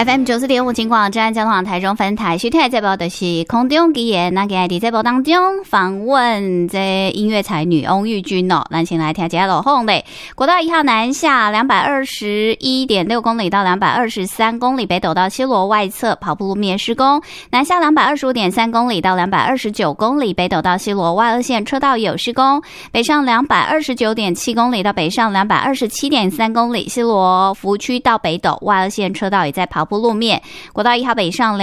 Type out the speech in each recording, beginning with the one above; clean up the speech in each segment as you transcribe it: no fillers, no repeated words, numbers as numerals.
FM94.5 金广治安交通网台中分台，收听这部就是空中奇言。那今日在这部当中访问这音乐才女翁玉君哦，咱先来听一下路况嘞。国道1号南下221.6公里到223公里，北斗到西螺外侧跑步路面施工；南下225.3公里到229公里，北斗到西螺外二线车道有施工；北上229.7公里到北上227.3公里，西螺福区到北斗外二线车道也在跑步路面。国道1号北上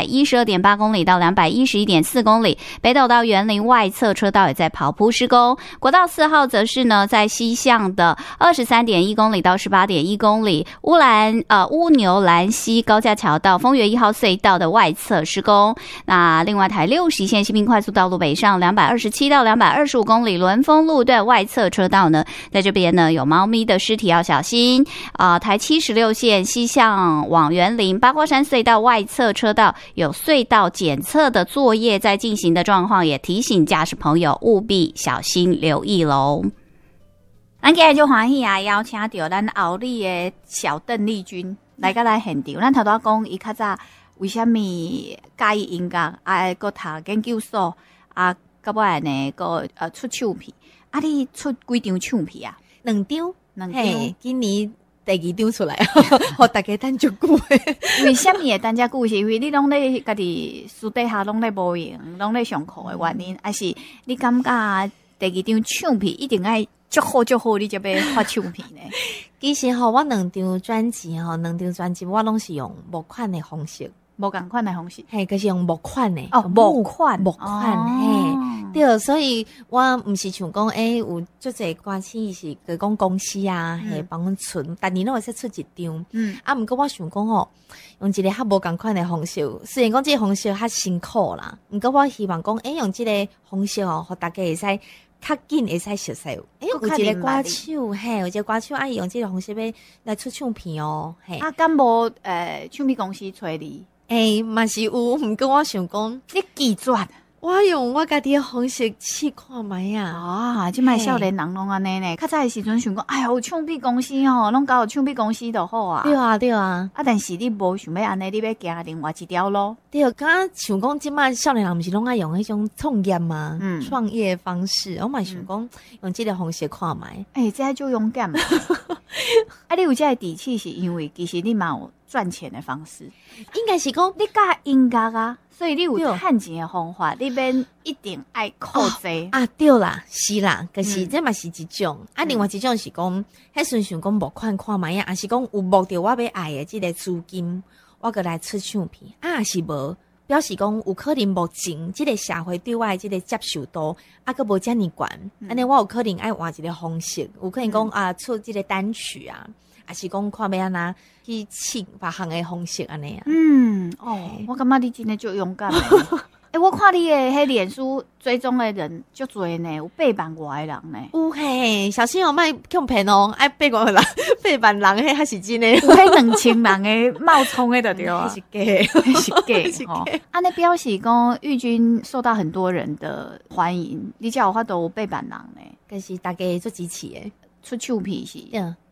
212.8公里到211.4公里，北斗到园林外侧车道也在跑铺施工。国道4号则是呢，在西向的23.1公里到18.1公里，乌牛兰溪高架桥到丰原1号隧道的外侧施工。那另外台60线西滨快速道路北上227到225公里，伦丰路段外侧车道呢，在这边呢有猫咪的尸体要小心。台76线西向往园林八卦山隧道外侧车道有隧道检测的作业在进行的状况，也提醒驾驶朋友务必小心留意咯。咱今日就欢喜啊，邀请到咱后里的小邓丽君来到咱现场。咱头拄讲伊较早为什么介意音乐，搁读研究所，到尾呢搁出唱片。你出几张唱片啊？2张。 嘿，今年第2张出来，互大家等足久诶。 为什么会等遮久？是因为你拢咧家己私底下拢咧无用，拢咧上课诶原因，还是你感觉第2张唱片一定爱足好，你才要发唱片呢？ 其实我2张专辑我拢是用募款的方式。 无共款的方式， 嘿，就是用募款的募款， 嘿，对，所以我毋是像讲，有足侪歌星是个讲公司啊，嘿，帮阮出，逐年拢会使出1张，毋过我想讲用一个较无共款的方式，虽然讲这个方式较辛苦啦，毋过我希望讲，用这个方式互大家会使较紧会使熟悉，有一个歌手，嘿，有一个歌手用这个方式要来出唱片哦，嘿， 敢无唱片公司找你？ 嘛是有，毋过我想讲， 你记住， 我用我家己的方式试看卖啊！即摆少年人拢安尼呢。较早的时阵想讲，哎呀，有唱片公司拢搞有唱片公司就好啊。 对啊。 但是你无想要安尼，你要行另外一条路。 对，敢想讲，即摆少年人毋是拢爱用迄种创业嘛？创业方式，我嘛想讲用这个方式看卖。 这就勇敢。你有这个底气，是因为其实你嘛有赚钱的方式， 应该是讲你教音乐啊，所以你有赚钱的方法，你免一定爱靠这对啦，是啦，可是这嘛是一种，另外一种是讲，迄时想讲募款看卖啊，还是讲有目的我要爱的这个资金，我过来出唱片是无。表示讲有可能目前这个社会对我的这个接受度佫无遮尔悬，安尼我有可能爱换一个方式，有可能讲出这个单曲啊，还是讲看要安那去请别项的方式安尼啊。 我感觉你真的就勇敢的。我看你的迄脸书追踪的人就多呢，有8万外的人呢。 有嘿，小心莫骗骗哦！8万人，8万人迄还是真的。 有迄2000人的冒充的就对啊， 是假， 安尼表示讲玉君受到很多人的欢迎，你才有法度有8万人呢。 可是大家做支持的， 出唱片是。